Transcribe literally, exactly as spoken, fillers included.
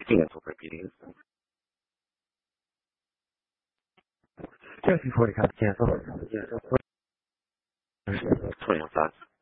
Dental repeating. Just before the cup cancel. twenty on five.